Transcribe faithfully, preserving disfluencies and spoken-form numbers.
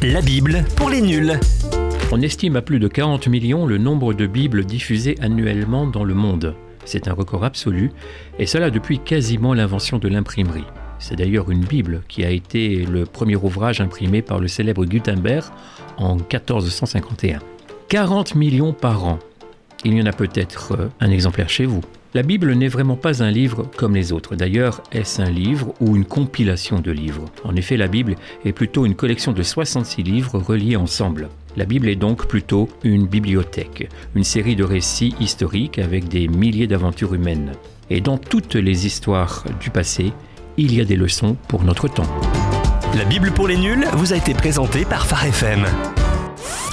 La Bible pour les nuls. On estime à plus de quarante millions le nombre de Bibles diffusées annuellement dans le monde. C'est un record absolu, et cela depuis quasiment l'invention de l'imprimerie. C'est d'ailleurs une Bible qui a été le premier ouvrage imprimé par le célèbre Gutenberg en quatorze cent cinquante et un. quarante millions par an. Il y en a peut-être un exemplaire chez vous. La Bible n'est vraiment pas un livre comme les autres. D'ailleurs, est-ce un livre ou une compilation de livres ? En effet, la Bible est plutôt une collection de soixante-six livres reliés ensemble. La Bible est donc plutôt une bibliothèque, une série de récits historiques avec des milliers d'aventures humaines. Et dans toutes les histoires du passé, il y a des leçons pour notre temps. La Bible pour les nuls vous a été présentée par Phare F M.